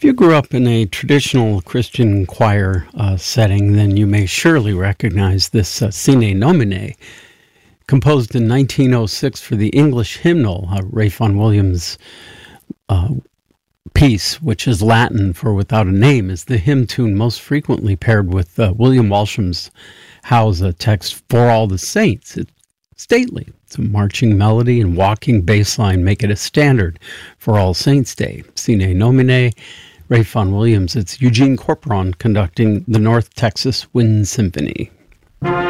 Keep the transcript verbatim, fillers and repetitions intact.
If you grew up in a traditional Christian choir uh, setting, then you may surely recognize this uh, Sine Nomine, composed in nineteen oh six for the English hymnal, uh, Ralph Vaughan Williams' uh, piece, which is Latin for Without a Name, is the hymn tune most frequently paired with uh, William Walsham's How's a text For All the Saints. It's stately. It's a marching melody and walking bass line make it a standard for All Saints' Day. Sine Nomine, Ralph Vaughan Williams. It's Eugene Corporon conducting the North Texas Wind Symphony.